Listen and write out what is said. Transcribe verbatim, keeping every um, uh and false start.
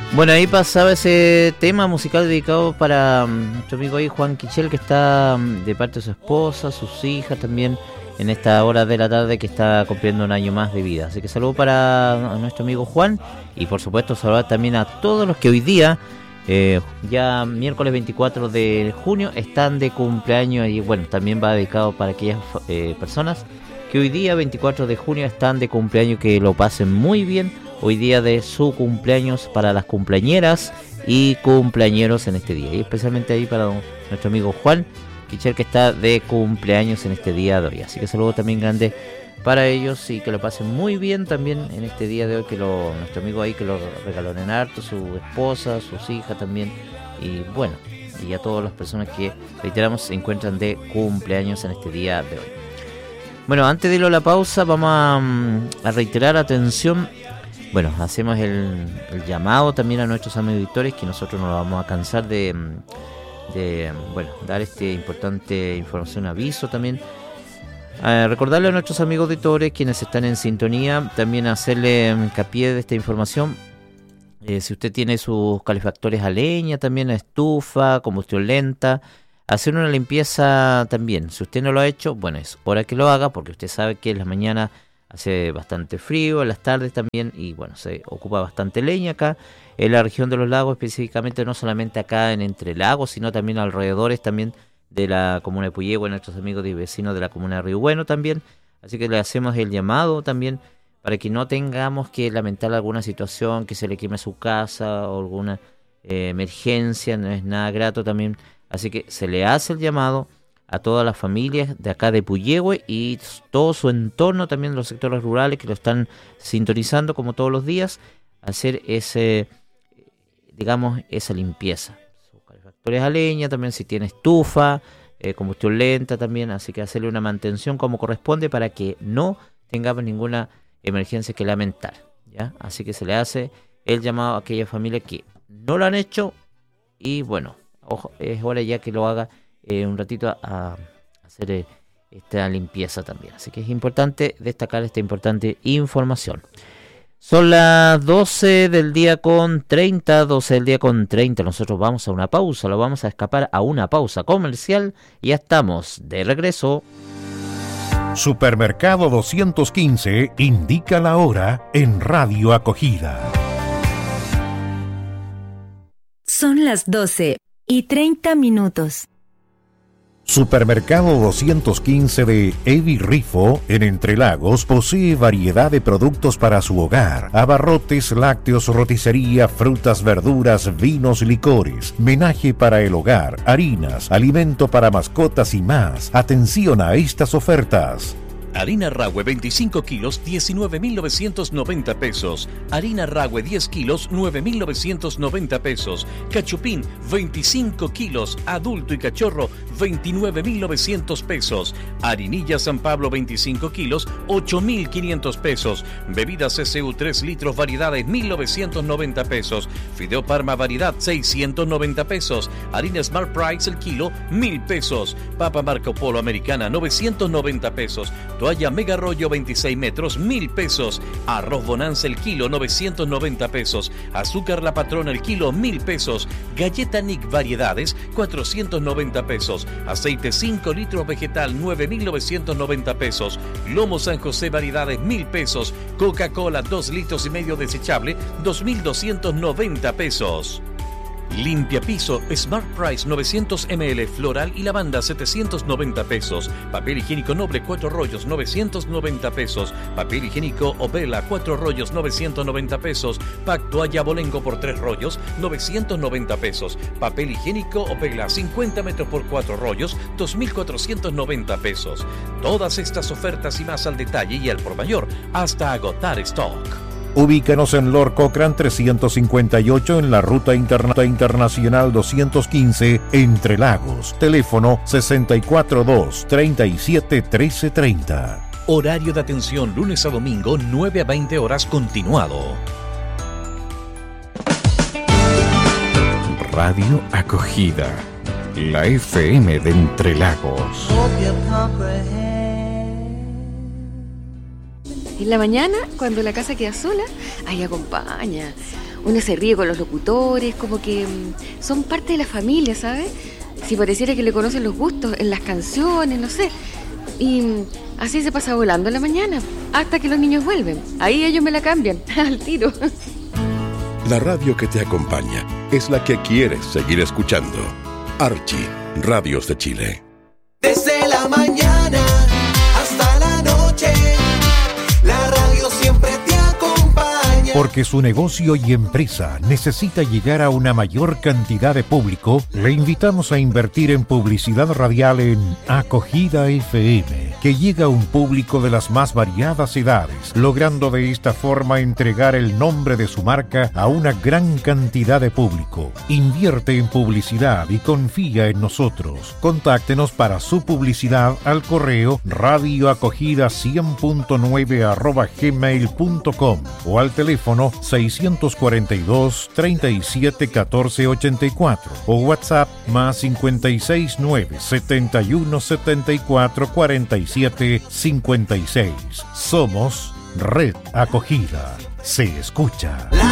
Bueno, ahí pasaba ese tema musical dedicado para um, nuestro amigo ahí Juan Quichel, que está um, de parte de su esposa, sus hijas también, en esta hora de la tarde, que está cumpliendo un año más de vida. Así que saludo para nuestro amigo Juan, y por supuesto saludar también a todos los que hoy día, eh, ya miércoles veinticuatro de junio, están de cumpleaños, y bueno, también va dedicado para aquellas eh, personas que hoy día veinticuatro de junio están de cumpleaños, que lo pasen muy bien. Hoy día de su cumpleaños para las cumpleañeras y cumpleañeros en este día. Y especialmente ahí para nuestro amigo Juan Quichel, que está de cumpleaños en este día de hoy. Así que saludos también grande para ellos y que lo pasen muy bien también en este día de hoy. Que lo, nuestro amigo ahí que lo regaló en harto, su esposa, sus hijas también. Y bueno, y a todas las personas que, reiteramos, se encuentran de cumpleaños en este día de hoy. Bueno, antes de ir a la pausa, vamos a, a reiterar, atención. Bueno, hacemos el, el llamado también a nuestros amigos auditores, que nosotros no nos vamos a cansar de, de bueno, dar este importante información, aviso también. Eh, recordarle a nuestros amigos auditores, quienes están en sintonía, también hacerle hincapié de esta información. Eh, si usted tiene sus calefactores a leña, también a estufa, combustión lenta, hacer una limpieza también. Si usted no lo ha hecho, bueno, es hora que lo haga, porque usted sabe que en las mañanas hace bastante frío, en las tardes también, y bueno, se ocupa bastante leña acá en la región de los lagos, específicamente no solamente acá en Entre Lagos, sino también alrededores también de la comuna de Puyehue, nuestros amigos y vecinos de la comuna de Río Bueno también. Así que le hacemos el llamado también para que no tengamos que lamentar alguna situación, que se le queme su casa o alguna eh, emergencia, no es nada grato también. Así que se le hace el llamado a todas las familias de acá de Puyehue y todo su entorno, también los sectores rurales que lo están sintonizando como todos los días, hacer ese, digamos, esa limpieza. Sus calefactores a leña, también si tiene estufa, eh, combustión lenta también, así que hacerle una mantención como corresponde para que no tengamos ninguna emergencia que lamentar, ¿ya? Así que se le hace el llamado a aquellas familias que no lo han hecho y bueno, ojo, es hora ya que lo haga Eh, un ratito a, a hacer eh, esta limpieza también. Así que es importante destacar esta importante información. Son las doce del día con treinta, doce del día con treinta. Nosotros vamos a una pausa, lo vamos a escapar a una pausa comercial y ya estamos de regreso. Supermercado doscientos quince indica la hora en Radio Acogida. Son las doce y treinta minutos. Supermercado doscientos quince de Evi Rifo, en Entre Lagos, posee variedad de productos para su hogar: abarrotes, lácteos, roticería, frutas, verduras, vinos, licores, menaje para el hogar, harinas, alimento para mascotas y más. Atención a estas ofertas. Harina Rahue veinticinco kilos, diecinueve mil novecientos noventa pesos. Harina Rahue diez kilos, nueve mil novecientos noventa pesos. Cachupín veinticinco kilos, adulto y cachorro, veintinueve mil novecientos pesos. Harinilla San Pablo veinticinco kilos, ocho mil quinientos pesos. Bebidas C C U tres litros variedades, mil novecientos noventa pesos. Fideo Parma variedad, seiscientos noventa pesos. Harina Smart Price el kilo, mil pesos. Papa Marco Polo Americana, novecientos noventa pesos. Toalla Mega Rollo veintiséis metros, mil pesos. Arroz Bonanza el kilo, novecientos noventa pesos. Azúcar La Patrona el kilo, mil pesos. Galleta Nick variedades, cuatrocientos noventa pesos. Aceite cinco litros vegetal, nueve mil novecientos noventa pesos. Lomo San José variedades, mil pesos. Coca-Cola dos litros y medio desechable, dos mil doscientos noventa pesos. Limpia piso Smart Price novecientos mililitros floral y lavanda setecientos noventa pesos. Papel higiénico noble cuatro rollos novecientos noventa pesos. Papel higiénico Opela cuatro rollos novecientos noventa pesos. Pack toalla Bolengo por tres rollos novecientos noventa pesos. Papel higiénico Opela cincuenta metros por cuatro rollos dos mil cuatrocientos noventa pesos. Todas estas ofertas y más al detalle y al por mayor hasta agotar stock. Ubícanos en Lord Cochrane trescientos cincuenta y ocho en la Ruta Interna- Internacional doscientos quince, Entre Lagos. Teléfono sesenta y cuatro dos, treinta y siete, trece treinta. Horario de atención lunes a domingo, nueve a veinte horas continuado. Radio Acogida, la F M de Entre Lagos. En la mañana, cuando la casa queda sola, ahí acompaña. uno se ríe con los locutores, como que mm, son parte de la familia, ¿sabes? Si pareciera que le conocen los gustos en las canciones, no sé. Y mm, así se pasa volando la mañana, hasta que los niños vuelven. Ahí ellos me la cambian, al tiro. La radio que te acompaña es la que quieres seguir escuchando. Archie, Radios de Chile. Desde la mañana hasta la noche, la radio siempre te acompaña. Porque su negocio y empresa necesita llegar a una mayor cantidad de público, le invitamos a invertir en publicidad radial en Acogida F M, que llega a un público de las más variadas edades, logrando de esta forma entregar el nombre de su marca a una gran cantidad de público. Invierte en publicidad y confía en nosotros. Contáctenos para su publicidad al correo radioacogida cien punto nueve arroba gmail punto com o al teléfono seiscientos cuarenta y dos, treinta y siete, catorce, ochenta y cuatro o WhatsApp más cincuenta y seis, nueve, setenta y uno, setenta y cuatro, cuarenta y siete, cincuenta y seis. Somos Red Acogida. Se escucha.